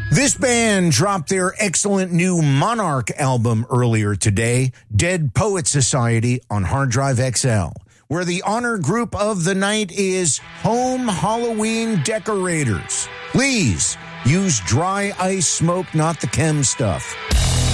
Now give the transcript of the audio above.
This band dropped their excellent new Monarch album earlier today, Dead Poet Society, on Hard Drive XL, where the honor group of the night is Home Halloween Decorators. Please use dry ice smoke, not the chem stuff.